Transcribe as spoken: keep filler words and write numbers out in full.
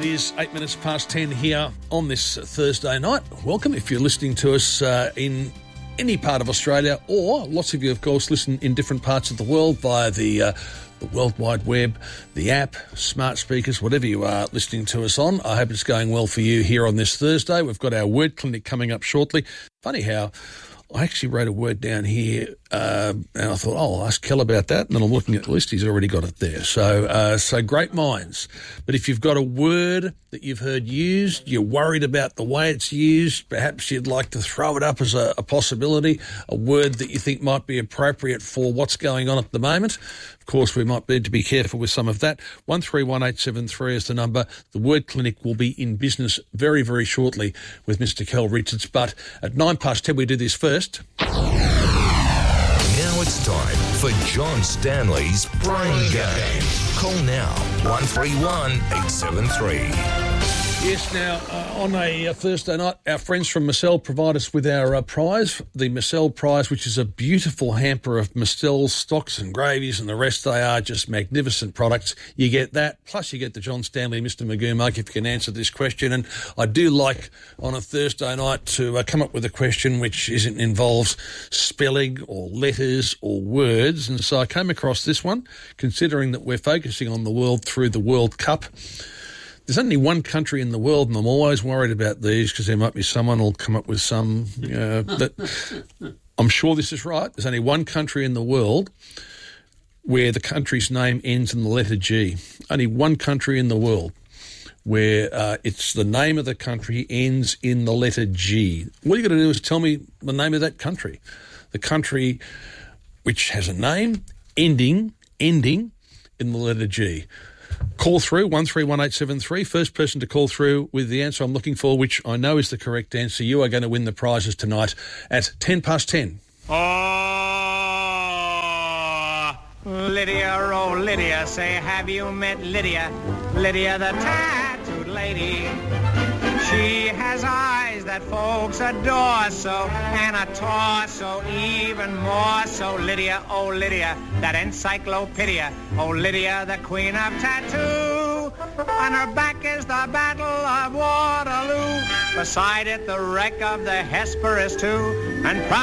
It is eight minutes past ten here on this Thursday night. Welcome if you're listening to us uh, in any part of Australia, or lots of you, of course, listen in different parts of the world via the uh, the World Wide Web, the app, smart speakers, whatever you are listening to us on. I hope it's going well for you here on this Thursday. We've got our word clinic coming up shortly. Funny how I actually wrote a word down here uh, and I thought, oh, I'll ask Kel about that. And then I'm looking at the list, he's already got it there. So uh, so great minds. But if you've got a word that you've heard used, you're worried about the way it's used, perhaps you'd like to throw it up as a, a possibility, a word that you think might be appropriate for what's going on at the moment. Of course, we might need to be careful with some of that. one three one eight seven three is the number. The Word Clinic will be in business very, very shortly with Mister Kel Richards. But at nine past ten, we do this first. Now it's time for John Stanley's Brain Game. Call now, one three one eight seven three. Yes, now, uh, on a uh, Thursday night, our friends from Micelle provide us with our uh, prize, the Micelle prize, which is a beautiful hamper of Micelle stocks and gravies and the rest. They are just magnificent products. You get that, plus you get the John Stanley Mister Magoo mug if you can answer this question. And I do like, on a Thursday night, to uh, come up with a question which isn't involves spelling or letters or words. And so I came across this one, considering that we're focusing on the world through the World Cup. There's only one country in the world, and I'm always worried about these because there might be someone who'll come up with some uh, that I'm sure this is right. There's only one country in the world where the country's name ends in the letter G. Only one country in the world where uh, it's the name of the country ends in the letter G. What you got to do is tell me the name of that country. The country which has a name ending, ending in the letter G. Call through, one three one eight seven three. First person to call through with the answer I'm looking for, which I know is the correct answer. You are going to win the prizes tonight at ten past ten. Oh, Lydia, oh, Lydia, say, have you met Lydia? Lydia, the tattooed lady. She has eyes that folks adore so, and a torso even more so. Lydia, oh Lydia, that encyclopedia. Oh Lydia, the queen of tattoo. On her back is the Battle of Waterloo. Beside it, the wreck of the Hesperus too. And